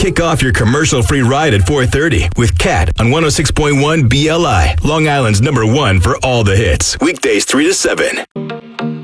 Kick off your commercial-free ride at 4:30 with Kat on 106.1 BLI, Long Island's #1 for all the hits. Weekdays 3 to 7.